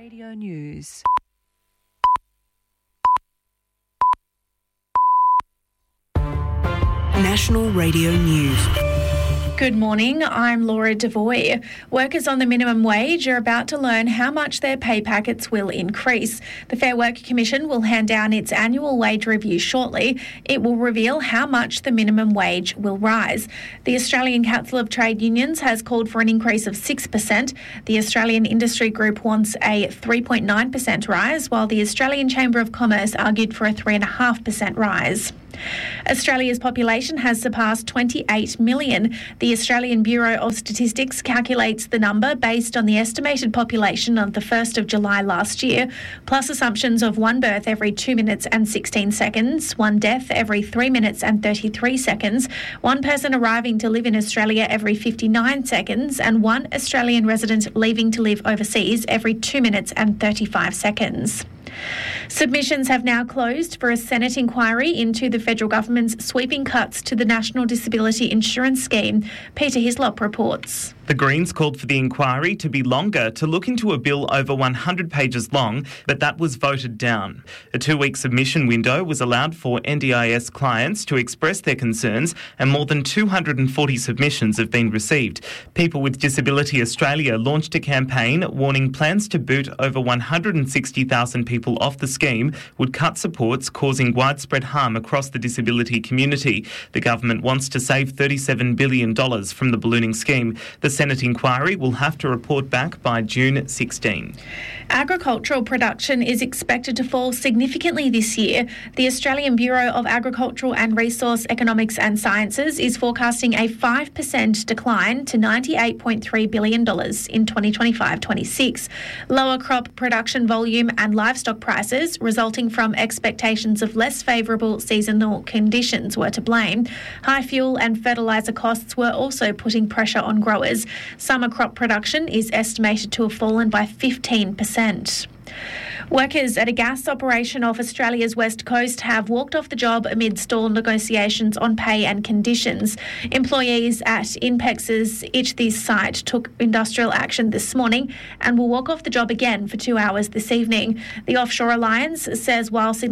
Radio News. National Radio News. Good morning, I'm Laura Devoy. Workers on the minimum wage are about to learn how much their pay packets will increase. The Fair Work Commission will hand down its annual wage review shortly. It will reveal how much the minimum wage will rise. The Australian Council of Trade Unions has called for an increase of 6%. The Australian Industry Group wants a 3.9% rise, while the Australian Chamber of Commerce argued for a 3.5% rise. Australia's population has surpassed 28 million. The Australian Bureau of Statistics calculates the number based on the estimated population of the 1st of July last year, plus assumptions of one birth every 2 minutes and 16 seconds, one death every 3 minutes and 33 seconds, one person arriving to live in Australia every 59 seconds, and one Australian resident leaving to live overseas every 2 minutes and 35 seconds. Submissions have now closed for a Senate inquiry into the federal government's sweeping cuts to the National Disability Insurance Scheme. Peter Hislop reports. The Greens called for the inquiry to be longer to look into a bill over 100 pages long, but that was voted down. A 2-week submission window was allowed for NDIS clients to express their concerns, and more than 240 submissions have been received. People with Disability Australia launched a campaign warning plans to boot over 160,000 people off the scheme would cut supports, causing widespread harm across the disability community. The government wants to save $37 billion from the ballooning scheme. The Senate inquiry will have to report back by June 16. Agricultural production is expected to fall significantly this year. The Australian Bureau of Agricultural and Resource Economics and Sciences is forecasting a 5% decline to $98.3 billion in 2025-26. Lower crop production volume and livestock prices, resulting from expectations of less favourable seasonal conditions, were to blame. High fuel and fertiliser costs were also putting pressure on growers. Summer crop production is estimated to have fallen by 15%. Workers at a gas operation off Australia's west coast have walked off the job amid stalled negotiations on pay and conditions. Employees at Inpex's Ichthys site took industrial action this morning and will walk off the job again for 2 hours this evening. The Offshore Alliance says while